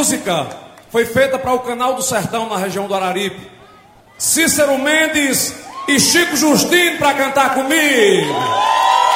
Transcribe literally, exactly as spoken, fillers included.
música foi feita para o Canal do Sertão, na região do Araripe. Cícero Mendes e Chico Justino para cantar comigo.